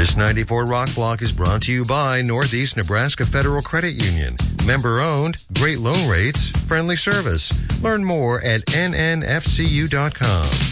This 94 Rock Block is brought to you by Northeast Nebraska Federal Credit Union. Member owned, great loan rates, friendly service. Learn more at nnfcu.com.